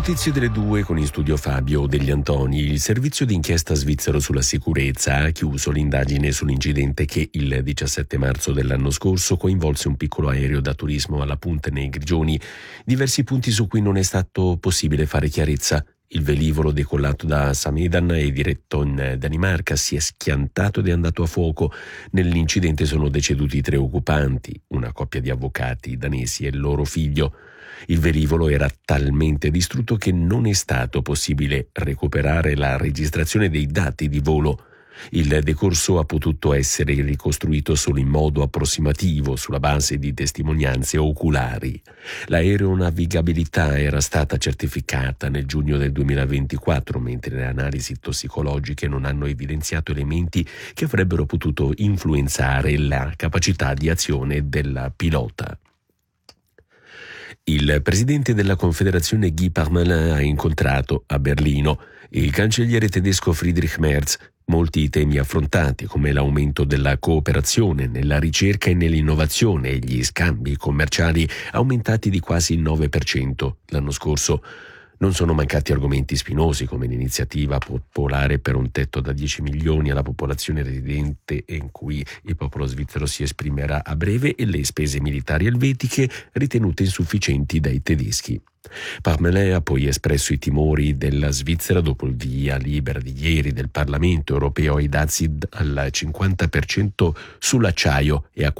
notizie delle 2 con in studio Fabio Degli Antoni. Il servizio d'inchiesta svizzero sulla sicurezza ha chiuso l'indagine sull'incidente che il 17 marzo dell'anno scorso coinvolse un piccolo aereo da turismo alla Punta nei Grigioni. Diversi punti su cui non è stato possibile fare chiarezza. Il velivolo decollato da Samedan e diretto in Danimarca si è schiantato ed è andato a fuoco. Nell'incidente sono deceduti 3 occupanti, una coppia di avvocati danesi e il loro figlio. Il velivolo era talmente distrutto che non è stato possibile recuperare la registrazione dei dati di volo. Il decorso ha potuto essere ricostruito solo in modo approssimativo sulla base di testimonianze oculari. L'aeronavigabilità era stata certificata nel giugno del 2024, mentre le analisi tossicologiche non hanno evidenziato elementi che avrebbero potuto influenzare la capacità di azione del pilota. Il presidente della Confederazione Guy Parmelin ha incontrato a Berlino il cancelliere tedesco Friedrich Merz. Molti temi affrontati, come l'aumento della cooperazione nella ricerca e nell'innovazione e gli scambi commerciali aumentati di quasi il 9% l'anno scorso. Non sono mancati argomenti spinosi come l'iniziativa popolare per un tetto da 10 milioni alla popolazione residente in cui il popolo svizzero si esprimerà a breve e le spese militari elvetiche ritenute insufficienti dai tedeschi. Parmelin ha poi espresso i timori della Svizzera dopo il via libera di ieri del Parlamento europeo ai dazi al 50% sull'acciaio e a